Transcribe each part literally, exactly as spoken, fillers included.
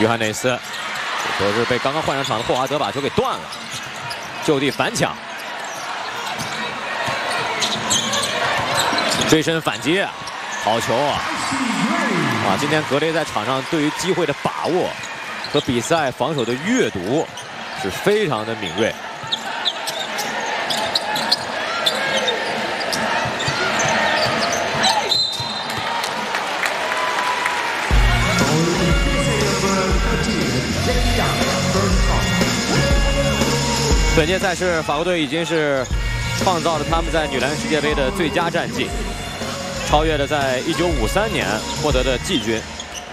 约翰内斯，可是被刚刚换上场的霍华德把球给断了，就地反抢，追身反击，好球啊！啊，今天格雷在场上对于机会的把握和比赛防守的阅读是非常的敏锐。 本届赛事，法国队已经是创造了他们在女篮世界杯的最佳战绩，超越了在一九五三年获得的季军。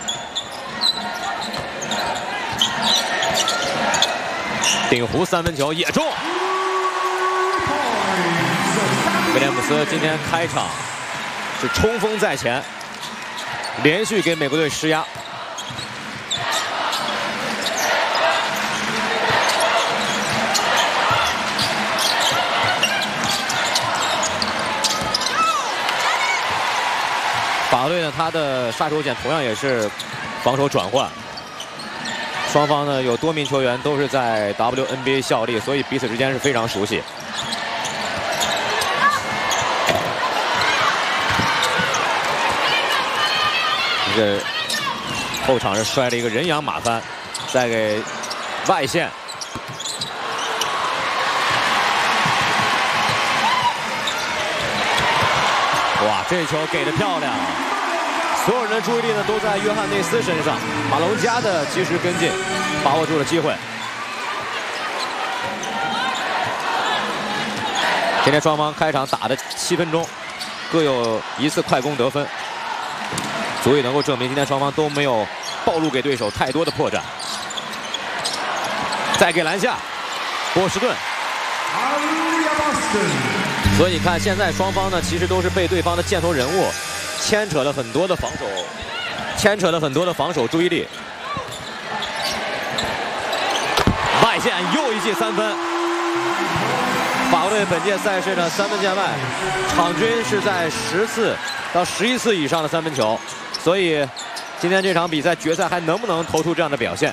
顶弧三分球也中，威廉姆斯今天开场是冲锋在前，连续给美国队施压。 法国队呢，他的杀手锏同样也是防守转换。双方呢有多名球员都是在 W N B A 效力，所以彼此之间是非常熟悉。这个后场是摔了一个人仰马翻，再给外线。 哇，这球给的漂亮！所有人的注意力呢都在约翰内斯身上，马龙加的及时跟进，把握住了机会。今天双方开场打的七分钟，各有一次快攻得分，足以能够证明今天双方都没有暴露给对手太多的破绽。再给篮下，波士顿。 所以你看，现在双方呢，其实都是被对方的箭头人物牵扯了很多的防守，牵扯了很多的防守注意力。外线又一记三分，法国队本届赛事呢三分线外，场均是在十次到十一次以上的三分球，所以今天这场比赛决赛还能不能投出这样的表现？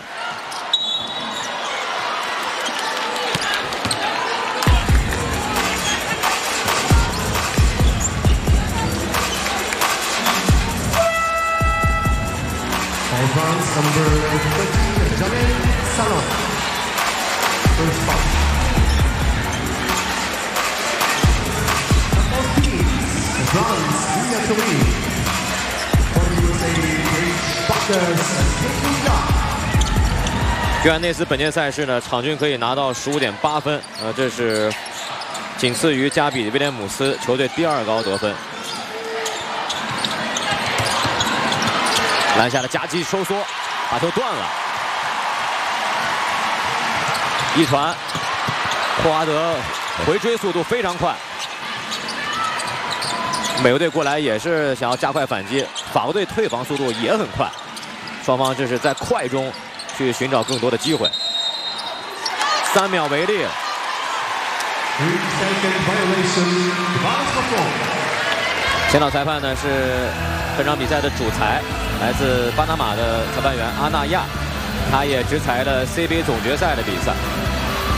France number thirteen, Jamel Salon. First foul. Number three, France, Nia Touré. For the U S A, Grace Buckers, Kekuya. 约翰内斯本届赛事呢，场均可以拿到十五点八分，呃，这是仅次于加比威廉姆斯球队第二高得分。 篮下的夹击收缩，把球断了。一传，霍华德回追速度非常快。美国队过来也是想要加快反击，法国队退防速度也很快。双方这是在快中去寻找更多的机会。三秒为例。前导裁判呢是本场比赛的主裁。 来自巴拿马的裁判员阿纳亚，他也执裁了 C B A 总决赛的比赛。